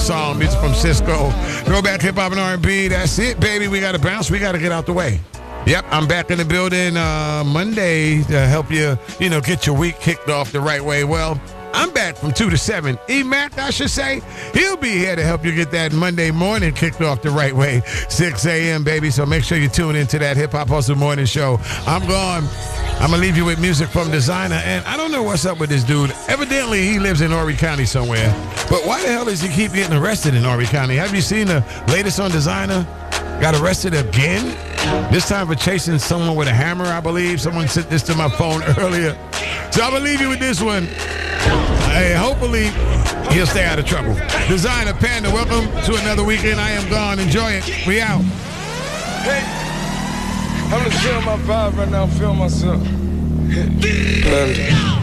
song. Music from Cisco. Throwback hip hop and R&B. That's it, baby. We got to bounce. We got to get out the way. Yep, I'm back in the building Monday to help you, get your week kicked off the right way. Well, I'm back from 2 to 7. E-Mac, I should say. He'll be here to help you get that Monday morning kicked off the right way. 6 a.m., baby. So make sure you tune into that Hip Hop Hustle Morning Show. I'm gone. I'm going to leave you with music from Designer. And I don't know what's up with this dude. Evidently, he lives in Horry County somewhere. But why the hell does he keep getting arrested in Horry County? Have you seen the latest on Designer? Got arrested again? This time for chasing someone with a hammer, I believe. Someone sent this to my phone earlier. So I'm going to leave you with this one. Hey, hopefully he'll stay out of trouble. Designer Panda, welcome to another weekend. I am gone. Enjoy it. We out. Hey, I'm just feeling my vibe right now. I'm feeling myself.